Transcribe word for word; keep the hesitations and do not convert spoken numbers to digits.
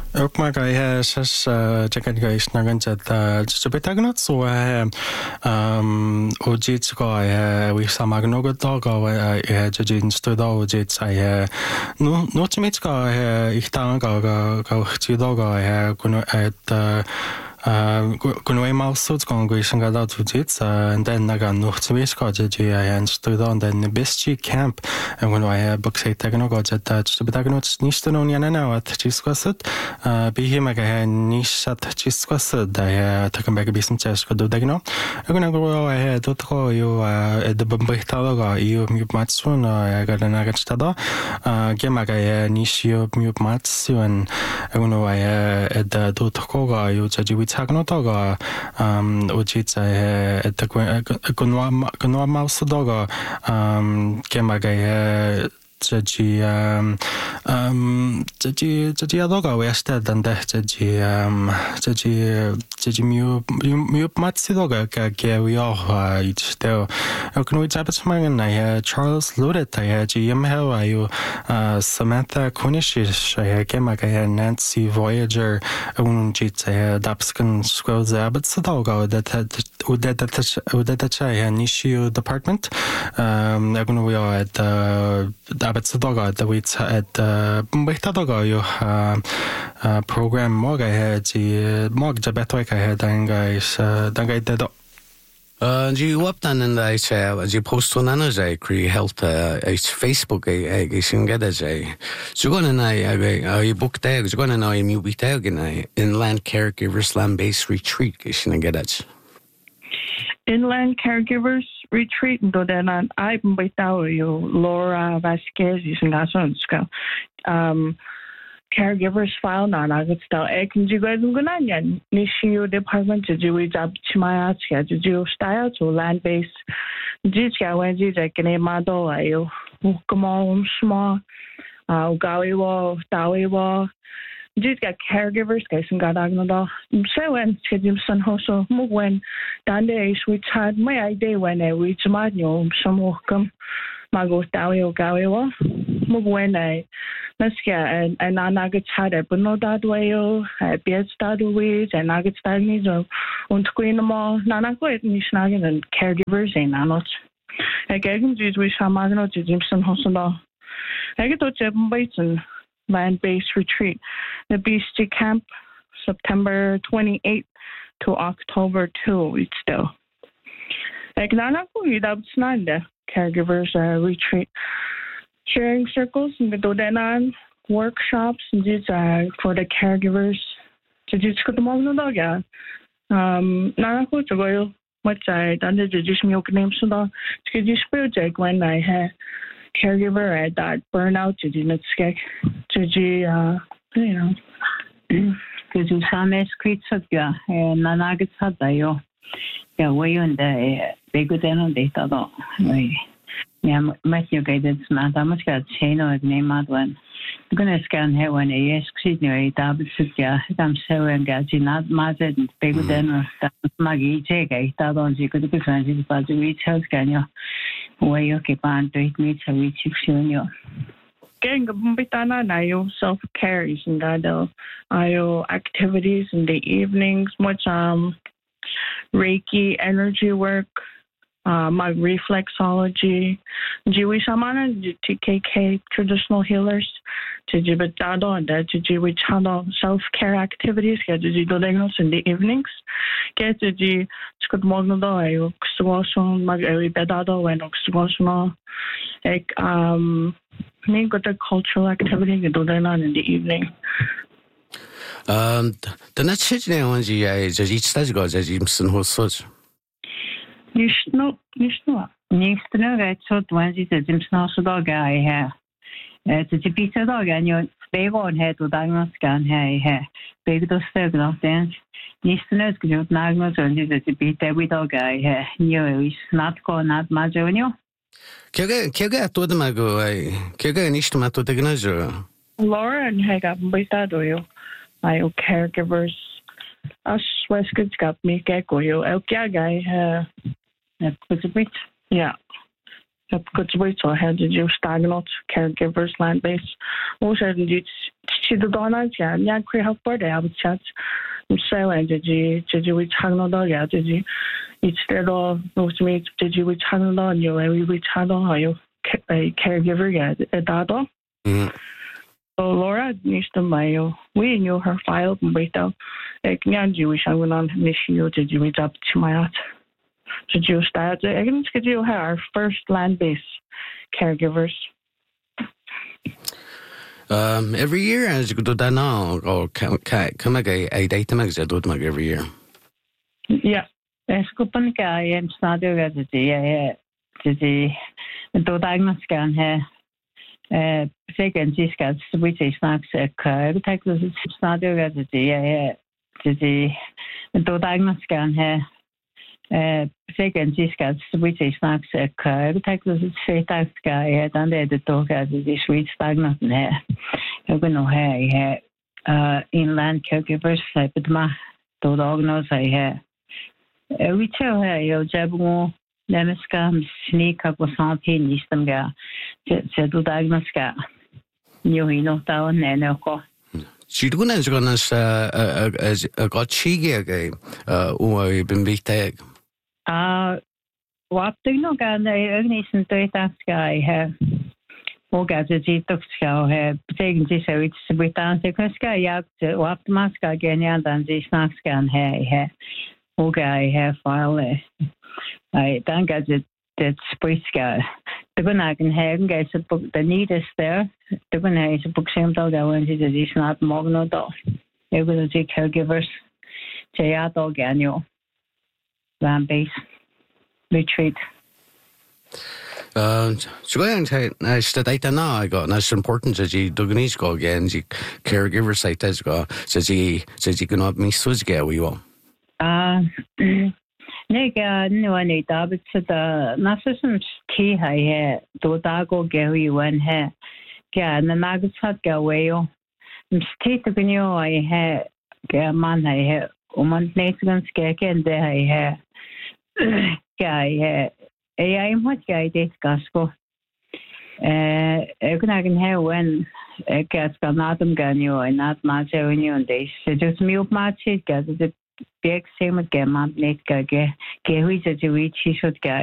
Ook maar hij zes checken geweest naar een zet dus betekent zo hij ojit ga hij we samen nog het dag hij hij judging stud ojit hij no nooit meer ga hij ik dan ga ga ga chido ga hij kunnen het kunnen we maar zo gaan gaan gaan dat ojit en dan nagaan nog twee schatten die hij en stud en dan best camp en wanneer hij boxen tegen nog ojit dat betekent niet te doen ja nou wat chisquasset bihi maga he nishat chisquas da he takan baga bism chesco do dagno aguna go he do tro yo de bombehtada ga io mi matsun ga na gachtada ge maga he nishio mi matsun aguna he de do tro ga yo chaji wi chagno to ga oji cha he de gunwa gunwa mouse do ga ge maga he Jadi um um jadi jadi ada kau ya stad dan deh jadi um jadi jadi miu miu miu matsi doga ka ke wiyo itu teo aku nui jabat semangan na ya Charles Lodet ya jadi yam hewa yo Samantha Kunishi ya ke maga ya Nancy Voyager un jit ya dapskan squel zabat sedoga udat udat udat ya Nishio Department um aku nui ya at Abet Sadoga, the wits at Bumbehtadaga, you program Moga had the Mog Jabetoika had Dangais, Dangai Dedo. Ji waptan en dai se ji poston ana zai kri health is Facebook e e sin gada zai so gonna nai I book tag so gonna nai mu bi tag in inland caregivers land based retreat sin gada. Inland Caregivers Retreat då den an aiben betau yo Laura Vasquez isn't gasonska um caregivers file na nagat sta e kan ji ga dungan yan Nishio Department ji wi job chimaya cha ji style to land base ji cha wen ji ja kene ma do ayo como um sma uh gawi wo dawi wo Just got caregivers, guys, and got agnoda. So when Jim San Hoso, move when Dande we had my idea when I reach my new some welcome. Mago Dawi or Gawiwa. Move when I let's get and I nugget had it, but no that way, I beard started with and nugget started on Queen more. Nana go at Nishnagin and caregivers ain't not. I gave him these we shall magno to Jim San Hoso. I get to Jim Baton. Land-based retreat. The Beastie Camp, September twenty-eighth to October second. It's still. Like Nana the caregivers uh, retreat. Sharing circles in the Dodenan, workshops these uh, for the caregivers. To just go to Mognodoga. Um Nana to go what I done the just milk names so that to just project when I had caregiver at that burnout to do not skek to G uh you know because you some scripts of ya and nanaget hadayo ya way on the big then on data though yeah much you guided man that much got chain or name out one I'm gonna scan here when a yes anyway double sit ya I'm so and got you not much and big then or maggie check I thought on you could be friends but the reach house can you way you keep on to it meets a reach you Getting a bumbitana nayo self care is in that ayo activities in the evenings much um Reiki energy work uh my reflexology Jiwi shamana T K K traditional healers to jibitado and that to jiwi channel self care activities get to do diagnose in the evenings get to ji skut mogno do ayo squashon mag ewi bedado when squashon like um me got the cultural activity you do that in the evening. Um the next sitting on the is each stage goes as Jimson Hosos. Nishno Nishno Nishno got so twenty the Jimson Hoso guy here. It's a pizza dog and you big on head to diagnose scan here. Big to step not dance. Nishno is good diagnose on the pizza with dog guy here. You is not go not much on you. Kega kega todo mago ai kega nisto mato de gnajo Laura and Hega Bitado you I caregivers us West Goods got me gecko you el guy uh it's a bit yeah good way so I had to do stagnant caregivers land base also did she the donna chan yan kwe help for the habit chat silent did you did you we channel dog yeah did you instead of most me did you we channel on you and we channel how you a caregiver yeah a dado so Laura needs to mail we knew her file and wait out like yan you wish I went on issue did you reach up to my out so you start I can get you our first land-based caregivers. Um, every year, as you go down now, or come again, I date them every year. Yeah. Eskupan ka yan snadio ga ji ya ji do diagnosis kan hai eh second ji ska which is not ka take the snadio ga ji ya ji do diagnosis kan hai eh second ji ska which is not ka take the state ska ya dan de to ga ji switch diagnosis hai you know hai uh inland caregivers but ma do diagnose hai we tell her yo jabu nemiska sneaka ko santi nistamga se do diagnoska yo hino ta nene ko she do na gonna uh as got chige ge uh o been big tag ah what do you know ga na ignition to that guy ha o ga je tok ska ha tegen ji so it's britan se ska ya what maska genya dan ji snacks kan ha ha okay have file I don't get it that space guy the gonna can have guys a book the need is there the gonna is a book same dog I want to is not mogno dog it was a caregivers say out dog annual land base retreat uh so going to nice that I know I got that's important as you doganese go again the caregiver site as go says he says you can not miss was get we will Ah, nega no any dabit the nasasum tea hai do dago gary one hai kya na nagsat ga wayo state binyo I hai kya man hai uman nesgan ske ken de hai hai kya hai ai what kya de kasko eh eknagen hai when kya ska natum ganyo and not much when they just me up much it gas the big same again, man, net gage, gehuiจะจะวิธีสุดแก่